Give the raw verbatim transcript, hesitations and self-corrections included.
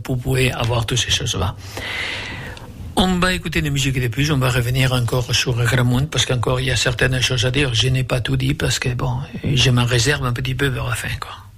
pour pouvoir avoir toutes ces choses-là. On va écouter des musiques de plus, on va revenir encore sur Ramon, parce qu'encore il y a certaines choses à dire. Je n'ai pas tout dit, parce que bon, je m'en réserve un petit peu vers la fin, quoi.